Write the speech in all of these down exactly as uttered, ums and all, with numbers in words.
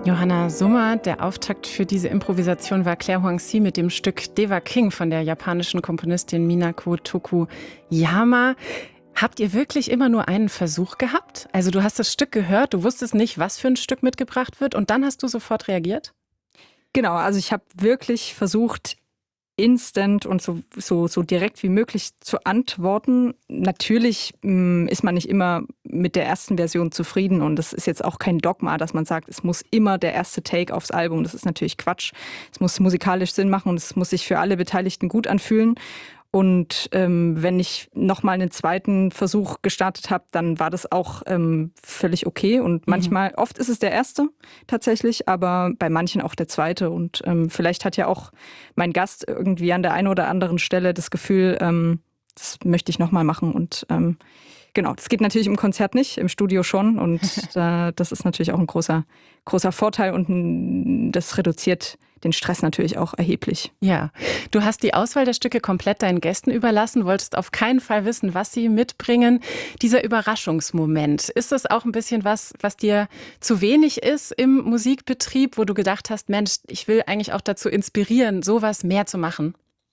Johanna Summer, der Auftakt für diese Improvisation war Claire Huangzi mit dem Stück Deva King von der japanischen Komponistin Minako Tokuyama. Habt ihr wirklich immer nur einen Versuch gehabt? Also du hast das Stück gehört, du wusstest nicht, was für ein Stück mitgebracht wird und dann hast du sofort reagiert? Genau, also ich habe wirklich versucht, instant und so, so, so direkt wie möglich zu antworten. Natürlich mh, ist man nicht immer mit der ersten Version zufrieden und das ist jetzt auch kein Dogma, dass man sagt, es muss immer der erste Take aufs Album. Das ist natürlich Quatsch. Es muss musikalisch Sinn machen und es muss sich für alle Beteiligten gut anfühlen. Und ähm, wenn ich nochmal einen zweiten Versuch gestartet habe, dann war das auch ähm, völlig okay. Und manchmal, mhm. oft ist es der erste tatsächlich, aber bei manchen auch der zweite. Und ähm, vielleicht hat ja auch mein Gast irgendwie an der einen oder anderen Stelle das Gefühl, ähm, das möchte ich nochmal machen. Und ähm, genau, das geht natürlich im Konzert nicht, im Studio schon. Und äh, das ist natürlich auch ein großer, großer Vorteil und das reduziert den Stress natürlich auch erheblich. Ja, du hast die Auswahl der Stücke komplett deinen Gästen überlassen, wolltest auf keinen Fall wissen, was sie mitbringen. Dieser Überraschungsmoment, ist das auch ein bisschen was, was dir zu wenig ist im Musikbetrieb, wo du gedacht hast, Mensch, ich will eigentlich auch dazu inspirieren, sowas mehr zu machen?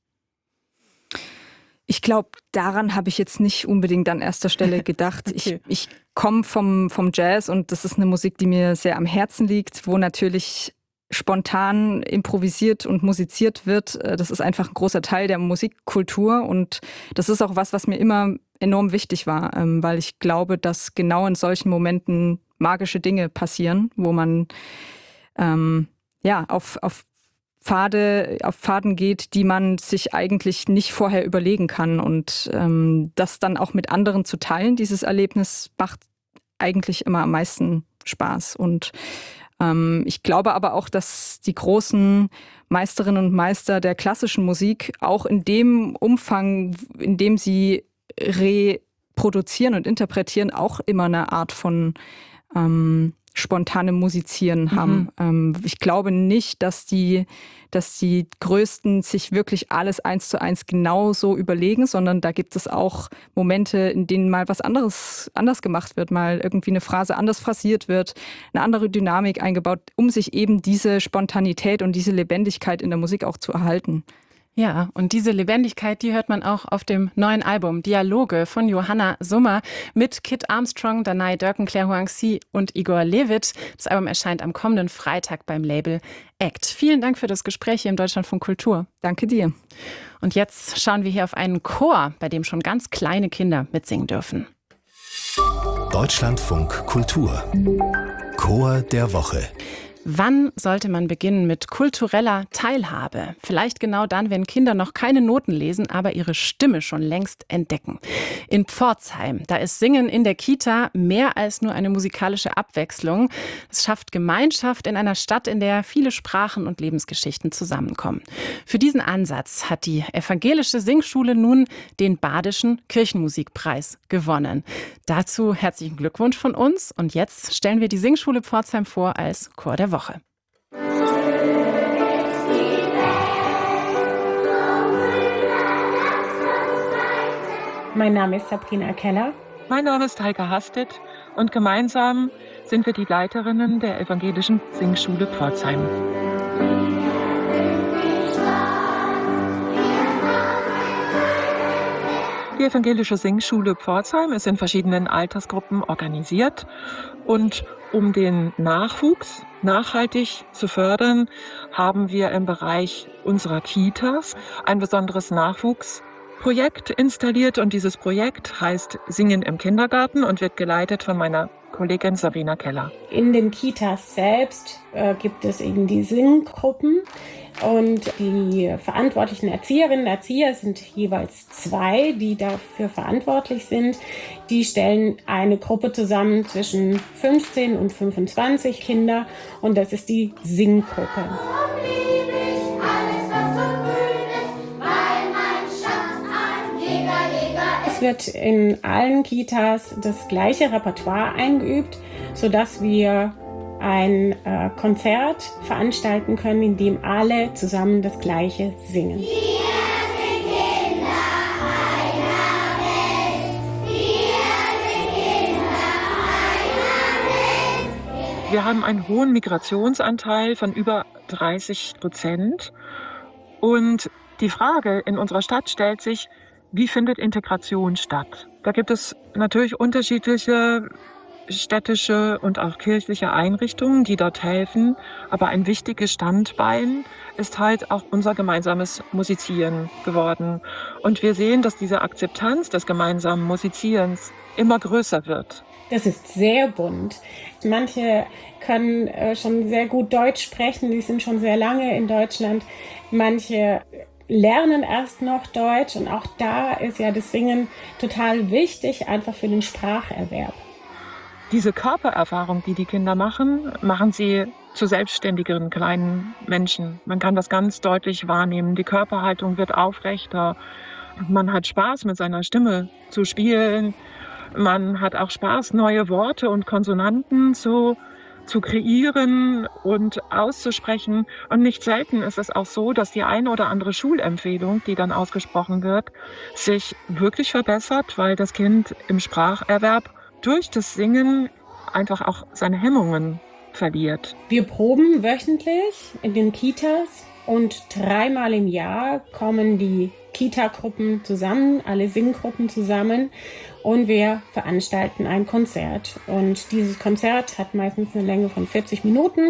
Ich glaube, daran habe ich jetzt nicht unbedingt an erster Stelle gedacht. Okay. Ich, ich komme vom, vom Jazz und das ist eine Musik, die mir sehr am Herzen liegt, wo natürlich spontan improvisiert und musiziert wird. Das ist einfach ein großer Teil der Musikkultur und das ist auch was, was mir immer enorm wichtig war, weil ich glaube, dass genau in solchen Momenten magische Dinge passieren, wo man ähm, ja auf, auf Pfade, auf Pfaden geht, die man sich eigentlich nicht vorher überlegen kann und ähm, das dann auch mit anderen zu teilen, dieses Erlebnis macht eigentlich immer am meisten Spaß und ich glaube aber auch, dass die großen Meisterinnen und Meister der klassischen Musik auch in dem Umfang, in dem sie reproduzieren und interpretieren, auch immer eine Art von ähm, spontanem Musizieren haben. Mhm. Ähm, ich glaube nicht, dass die, dass die Größten sich wirklich alles eins zu eins genauso überlegen, sondern da gibt es auch Momente, in denen mal was anderes anders gemacht wird, mal irgendwie eine Phrase anders phrasiert wird, eine andere Dynamik eingebaut, um sich eben diese Spontanität und diese Lebendigkeit in der Musik auch zu erhalten. Ja, und diese Lebendigkeit, die hört man auch auf dem neuen Album Dialoge von Johanna Summer mit Kit Armstrong, Danai Dörken, Claire Huangzi und Igor Levit. Das Album erscheint am kommenden Freitag beim Label Act. Vielen Dank für das Gespräch hier im Deutschlandfunk Kultur. Danke dir. Und jetzt schauen wir hier auf einen Chor, bei dem schon ganz kleine Kinder mitsingen dürfen. Deutschlandfunk Kultur. Chor der Woche. Wann sollte man beginnen mit kultureller Teilhabe? Vielleicht genau dann, wenn Kinder noch keine Noten lesen, aber ihre Stimme schon längst entdecken. In Pforzheim, da ist Singen in der Kita mehr als nur eine musikalische Abwechslung. Es schafft Gemeinschaft in einer Stadt, in der viele Sprachen und Lebensgeschichten zusammenkommen. Für diesen Ansatz hat die evangelische Singschule nun den Badischen Kirchenmusikpreis gewonnen. Dazu herzlichen Glückwunsch von uns. Und jetzt stellen wir die Singschule Pforzheim vor als Chor der Woche. Woche. Mein Name ist Sabrina Keller. Mein Name ist Heike Hastet und gemeinsam sind wir die Leiterinnen der evangelischen Singschule Pforzheim. Die evangelische Singschule Pforzheim ist in verschiedenen Altersgruppen organisiert und um den Nachwuchs nachhaltig zu fördern, haben wir im Bereich unserer Kitas ein besonderes Nachwuchsprojekt installiert und dieses Projekt heißt Singen im Kindergarten und wird geleitet von meiner Kollegin Sabrina Keller. In den Kitas selbst äh, gibt es eben die Singgruppen und die verantwortlichen Erzieherinnen und Erzieher sind jeweils zwei, die dafür verantwortlich sind. Die stellen eine Gruppe zusammen zwischen fünfzehn und fünfundzwanzig Kinder und das ist die Singgruppe. Es wird in allen Kitas das gleiche Repertoire eingeübt, sodass wir ein äh, Konzert veranstalten können, in dem alle zusammen das Gleiche singen. Wir haben einen hohen Migrationsanteil von über dreißig Prozent. Und die Frage in unserer Stadt stellt sich, wie findet Integration statt? Da gibt es natürlich unterschiedliche städtische und auch kirchliche Einrichtungen, die dort helfen. Aber ein wichtiges Standbein ist halt auch unser gemeinsames Musizieren geworden. Und wir sehen, dass diese Akzeptanz des gemeinsamen Musizierens immer größer wird. Das ist sehr bunt. Manche können äh, schon sehr gut Deutsch sprechen, die sind schon sehr lange in Deutschland. Manche lernen erst noch Deutsch und auch da ist ja das Singen total wichtig, einfach für den Spracherwerb. Diese Körpererfahrung, die die Kinder machen, machen sie zu selbstständigeren kleinen Menschen. Man kann das ganz deutlich wahrnehmen. Die Körperhaltung wird aufrechter. Man hat Spaß, mit seiner Stimme zu spielen. Man hat auch Spaß, neue Worte und Konsonanten zu, zu kreieren und auszusprechen. Und nicht selten ist es auch so, dass die eine oder andere Schulempfehlung, die dann ausgesprochen wird, sich wirklich verbessert, weil das Kind im Spracherwerb durch das Singen einfach auch seine Hemmungen verliert. Wir proben wöchentlich in den Kitas und dreimal im Jahr kommen die Kita-Gruppen zusammen, alle Singgruppen zusammen und wir veranstalten ein Konzert. Und dieses Konzert hat meistens eine Länge von vierzig Minuten,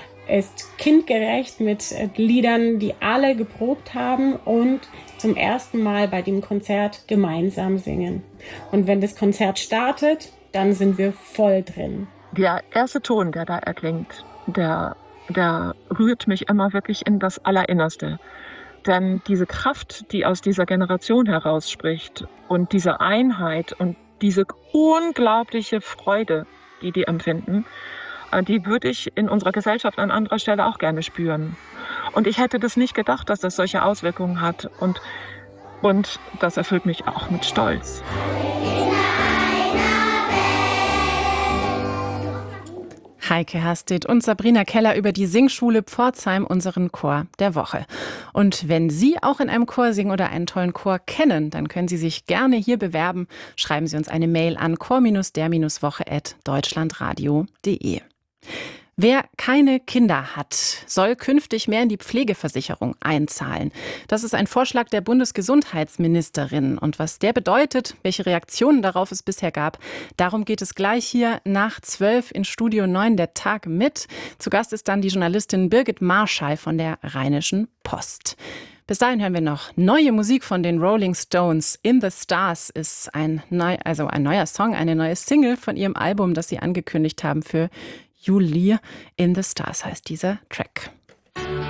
ist kindgerecht mit Liedern, die alle geprobt haben und zum ersten Mal bei dem Konzert gemeinsam singen. Und wenn das Konzert startet, dann sind wir voll drin. Der erste Ton, der da erklingt, der, der rührt mich immer wirklich in das Allerinnerste. Denn diese Kraft, die aus dieser Generation herausspricht und diese Einheit und diese unglaubliche Freude, die die empfinden, die würde ich in unserer Gesellschaft an anderer Stelle auch gerne spüren. Und ich hätte das nicht gedacht, dass das solche Auswirkungen hat. Und, und das erfüllt mich auch mit Stolz. Heike Hasted und Sabrina Keller über die Singschule Pforzheim, unseren Chor der Woche. Und wenn Sie auch in einem Chor singen oder einen tollen Chor kennen, dann können Sie sich gerne hier bewerben. Schreiben Sie uns eine Mail an chor der woche at deutschlandradio punkt de. Wer keine Kinder hat, soll künftig mehr in die Pflegeversicherung einzahlen. Das ist ein Vorschlag der Bundesgesundheitsministerin. Und was der bedeutet, welche Reaktionen darauf es bisher gab, darum geht es gleich hier nach zwölf in Studio neun, der Tag mit. Zu Gast ist dann die Journalistin Birgit Marschall von der Rheinischen Post. Bis dahin hören wir noch neue Musik von den Rolling Stones. In the Stars ist ein, neu, also ein neuer Song, eine neue Single von ihrem Album, das sie angekündigt haben für Juli. In the Stars heißt dieser Track.